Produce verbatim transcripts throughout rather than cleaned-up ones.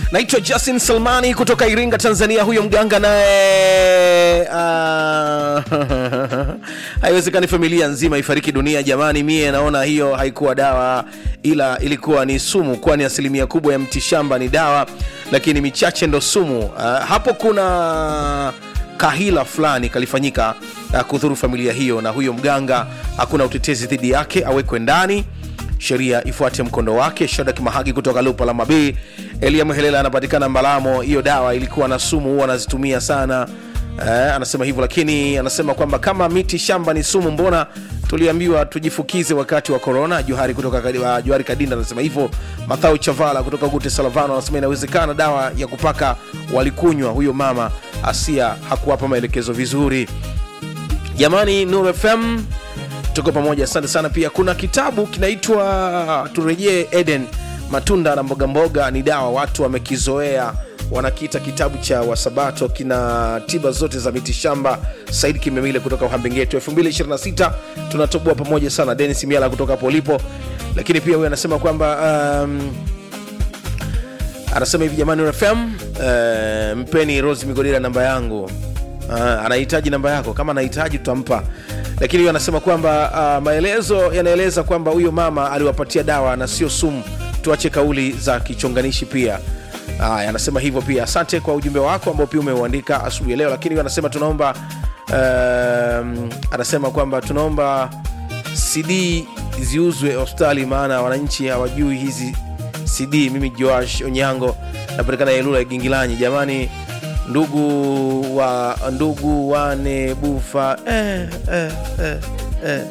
Naitwa Justin Salmani kutoka Iringa, Tanzania. Huyo mganga naye uh, haiwezekani familia nzima ifariki dunia jamani. Mie naona hiyo haikuwa dawa, ila ilikuwa ni sumu, kwani asilimia kubwa ya mtishamba ni dawa, lakini michache ndo sumu. Uh, hapo kuna kahila fulani kalifanyika uh, kudhuru familia hiyo, na huyo mganga hakuna utetezi dhidi yake, awekwe ndani, sheria ifuate mkondo wake. Shadak Mahagi kutoka Lupa la Mabii. Elia Mhelela anapatikana Mbalamo. Hiyo dawa ilikuwa na sumu, huwa anazitumia sana. Eh, anasema hivyo, lakini anasema kwamba kama miti shamba ni sumu, mbona tuliambiwa tujifukize wakati wa corona? Johari kutoka uh, Johari Kadinda anasema hivyo. Mathau Chavala kutoka Gute Salavano anasema inawezekana dawa ya kupaka walikunywa. Huyo mama Asia hakuwapa maelekezo vizuri. Jamani, Nuru F M tuko pamoja, asante sana. Pia kuna kitabu kinaitwa Turejee Eden, matunda na mboga mboga ni dawa. Watu wamekizoea, wanakiita kitabu cha Wasabato, kina tiba zote za mitishamba. Said Kimemile kutoka Uhambengeto. elfu mbili ishirini na sita tunatoboa pamoja sana. Dennis Miala kutoka Polipo. Lakini pia huyu anasema kwamba um, anasema hivi, jamani R F M, uh, mpeni Rose Migodira namba yangu. Uh, anahitaji namba yako, kama anahitaji tutampa. Lakini huyu anasema kwamba uh, maelezo yanaeleza kwamba huyo mama aliwapatia dawa na sio sumu. Tuache kauli za kichonganishi pia. Haya, anasema hivyo pia. Asante kwa ujumbe wako ambao pia umeuandika asubuhi leo. Lakini huyu anasema tunaomba um, anasema kwamba tunaomba C D ziuzwe hospitali, maana wananchi hawajui hizi C D. Mimi Joash Onyango napatikana Elula Gingilanyi. Jamani, ndugu wa ndugu wane bufa eh eh eh eh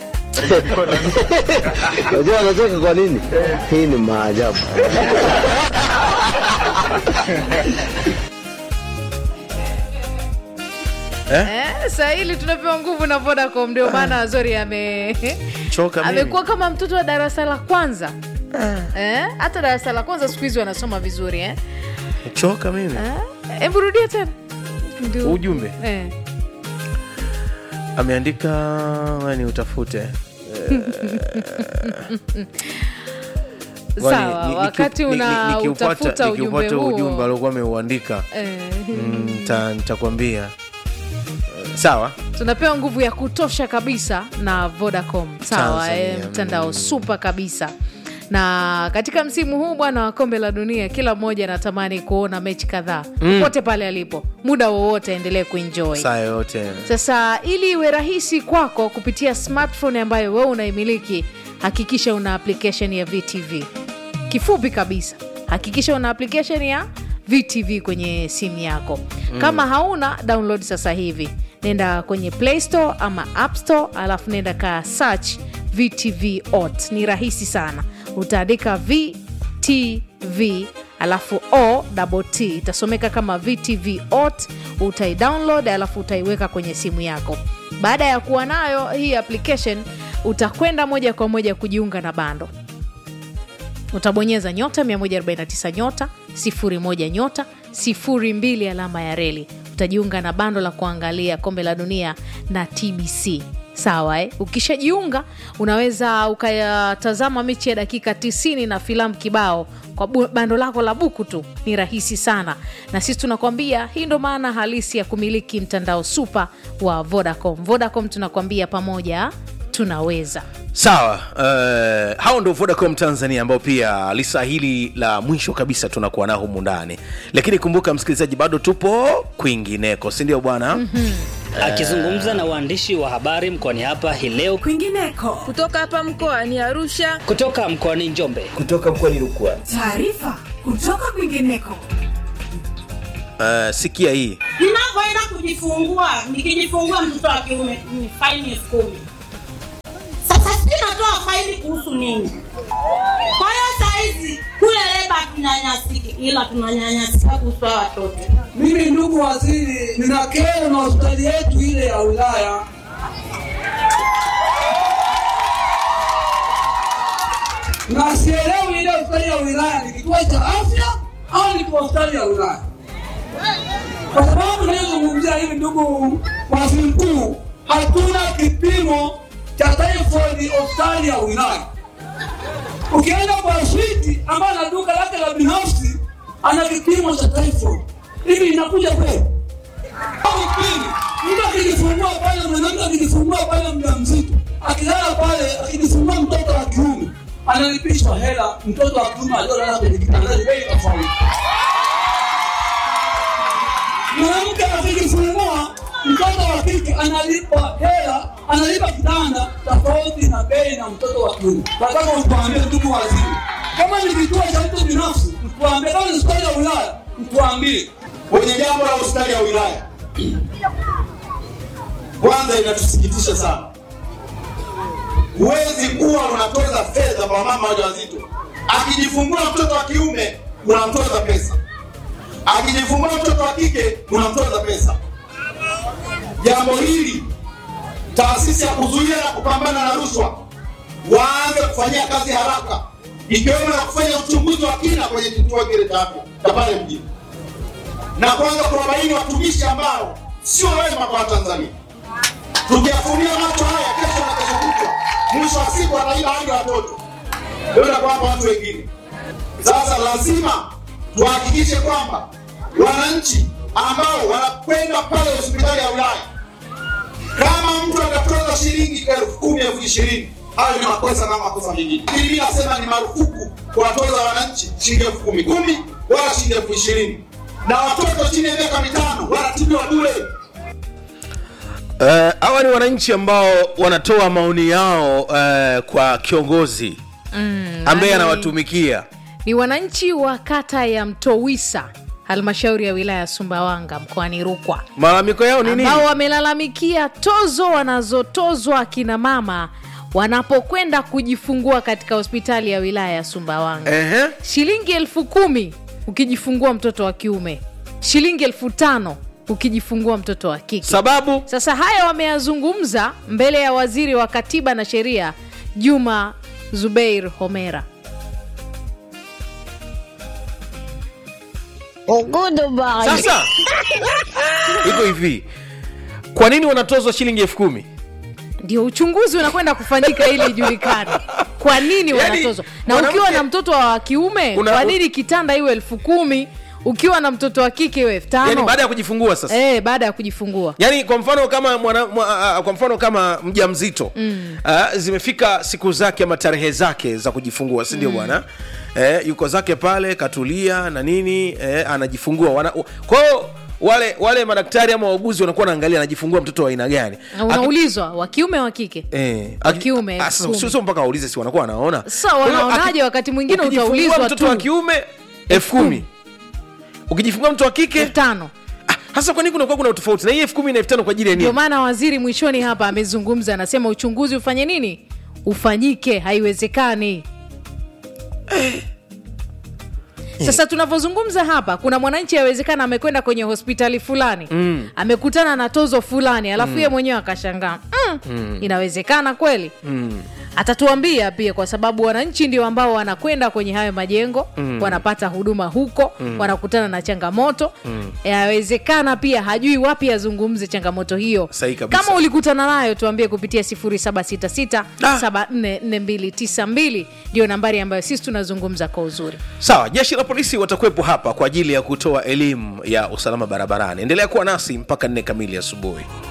unajua anacheka kwa nini? Hii ni maajabu. Eh, sasa hili tunapewa nguvu na Vodacom, ndio maana Azori ame choka mimi. Amekuwa kama mtoto wa darasa la kwanza. Eh, hata darasa la kwanza siku hizi wanasoma vizuri eh. Choka mimi. Eh, hebu rudia tena. Ndio Ujumbe. Eh. Ameandika wani utafute. Sawa, wakati una utafuta ujumbe huu, ujumbe alikuwa ameuandika, eh mm, nitakwambia. Sawa, tunapewa nguvu ya kutosha kabisa na Vodacom. Sawa, eh, mtandao super kabisa. Na katika msimu huu bwana wa kombe la dunia, kila mmoja anatamani kuona mechi kadhaa mm. popote pale alipo, muda wowote endelee kuenjoy. Saa yote. Sasa ili iwe rahisi kwako kupitia smartphone ambayo wewe unaimiliki, hakikisha una application ya V T V. Kifupi kabisa, hakikisha una application ya V T V kwenye simu yako. Mm. Kama hauna, download sasa hivi. Nenda kwenye Play Store ama App Store, alafu nenda ka search V T V O T. Ni rahisi sana. Utaandika V T V alafu O double T, itasomeka kama V T V O T. Utai download alafu utaiweka kwenye simu yako. Baada ya kuwa nayo hii application, utakwenda moja kwa moja kujiunga na bando. Utabonyeza nyota mia moja arobaini na tisa nyota sifuri moja nyota sifuri mbili alama ya reli. Utajiunga na bando la kuangalia kombe la dunia na T B C. Sawa eh? Ukishajiunga unaweza ukayatazama mechi ya dakika tisini na filamu kibao kwa bando lako la buku tu. Ni rahisi sana. Na sisi tunakwambia hii ndo maana halisi ya kumiliki mtandao super wa Vodacom. Vodacom tunakwambia pamoja tunaweza. Sawa, uh, hao ndo Vodacom Tanzania ambao pia lisa hili la mwisho kabisa tunakuwa nao humu ndani. Lakini kumbuka msikilizaji, bado tupo kwingineko, si ndio bwana? Mhm. Uh, akizungumza na waandishi wa habari mkoani hapa hii leo, kwingineko kutoka hapa mkoani Arusha, kutoka mkoani Njombe, kutoka mkoani Rukwa. Taarifa kutoka kwingineko. Uh, sikia hii. Ninapoenda kujifungua, nikijifungua mtoto wa kiume ni faini elfu kumi. Sasa sisi tunatoa faini kuhusu nini? Kwa hiyo saizi kule leba tunanyanyasika, ila tunanyanyasika kuhusu watoto. Mimi ndugu waziri, nina kero na hospitali yetu ile ya wilaya. Na sielewi ile hospitali ya wilaya ni kituo cha afya au ni hospitali ya wilaya. Kwa sababu tunazungumzia hivi ndugu waziri mkuu, hatuna kipimo cha typhoid hospitali ya wilaya. Ukienda kwa switi ambayo na duka lake la binafsi, ana kipimo cha typhoid. Hivi inakuja kweli? Au pili, mtu akijifungua pale, mwanamke akijifungua pale mjamzito, akilala pale, akijifungua mtoto wa kiume, analipishwa hela mtoto wa kiume aliyolala kwenye kitanda bei tofauti. Mwanamke akijifungua mtoto wa kike analipa hela, analipa kitanda tofauti na bei na mtoto wa kiume. Nataka utuambie ndugu waziri, kama ni kituo cha mtu binafsi, mtuambie. Kama ni hospitali ya wilaya, mtuambie. Kwenye jambo la hospitali ya wilaya, kwanza inatusikitisha sana. Huwezi kuwa unatoza fedha kwa mama wajawazito. Akijifungua mtoto wa kiume unamtoza pesa, akijifungua mtoto wa kike unamtoza pesa. Jambo hili taasisi ya kuzuia na kupambana na rushwa waanze kufanyia kazi haraka, ikiwemo na kufanya uchunguzi wa kina kwenye kituo kile cha afya cha pale mjini, na kwanza kuwabaini watumishi ambao sio wema kwa Tanzania. Tukiafunia macho haya kesho na kesho kutwa, mwisho wa siku wanaiba hadi watoto ndio kwa watu wengine. Sasa lazima tuhakikishe kwamba wananchi ambao wanakwenda pale hospitali ya wilaya, kama mtu atatoza shilingi elfu kumi elfu ishirini, hayo ni makosa kama makosa mengine. Mimi nasema ni marufuku kuwatoza wananchi shilingi elfu kumi kumi wala shilingi elfu ishirini, na watoto chini ya miaka mitano wanatibiwa bure. Uh, hawa ni wananchi ambao wanatoa maoni yao uh, kwa kiongozi mm, ambaye anawatumikia. Ni wananchi wa kata ya Mtowisa, halmashauri ya wilaya ya Sumbawanga mkoani Rukwa. Malalamiko yao ni nini? Ambao wamelalamikia tozo wanazotozwa kina mama wanapokwenda kujifungua katika hospitali ya wilaya ya Sumbawanga. Ehe. Shilingi elfu kumi ukijifungua mtoto wa kiume, shilingi elfu tano ukijifungua mtoto wa kike. Sababu? Sasa haya wameyazungumza mbele ya waziri wa katiba na sheria Juma Zubeir Homera. Sasa iko hivi, kwa nini wanatozwa shilingi elfu kumi? Ndio uchunguzi unakwenda kufanyika ili ijulikane kwa nini wanatozwa. Na ukiwa na mtoto wa kiume, kwa nini kitanda iwe elfu kumi? Ukiwa na mtoto wa kike iwe elfu tano? Yaani baada ya kujifungua sasa. Eh, baada ya kujifungua. Yaani kwa mfano kama mwana, mwa, uh, kwa mfano kama mjamzito mm. uh, zimefika siku zake ama tarehe zake za kujifungua, si ndio bwana? Mm. Eh, yuko zake pale katulia na nini, eh, anajifungua. Wana, kwa hiyo wale wale madaktari ama wauguzi wanakuwa wanaangalia anajifungua mtoto wa aina gani. Unaulizwa wa kiume wa kike? Eh, wa kiume. Sasa sio mpaka waulize, si wanakuwa wanaona. Sasa wanaonaje wakati mwingine utaulizwa mtoto wa kiume elfu kumi. Ukijifungua mtu wa kike elfu tano. Ah, hasa kwa nini kuna kuna tofauti? Na hii elfu kumi na elfu tano kwa ajili ya nini? Ndio maana waziri mwishoni hapa amezungumza, anasema uchunguzi ufanye nini? Ufanyike, haiwezekani. Eh. Sasa tunavyozungumza hapa, kuna mwananchi yawezekana amekwenda kwenye hospitali fulani, mm. amekutana na tozo fulani, alafu yeye mm. mwenyewe akashangaa. Mm. Mm. Inawezekana kweli? Mm. Atatuambia pia, kwa sababu wananchi ndio ambao wanakwenda kwenye hayo majengo, mm. wanapata huduma huko, mm. wanakutana na changamoto. Mm. Yawezekana pia hajui wapi azungumze changamoto hiyo. Kama ulikutana nayo, tuambie kupitia sifuri saba sita sita saba nne nne mbili tisa mbili, ndio nambari ambayo sisi tunazungumza kwa uzuri. Sawa, jeshi la polisi watakuwepo hapa kwa ajili ya kutoa elimu ya usalama barabarani. Endelea kuwa nasi mpaka nne kamili asubuhi.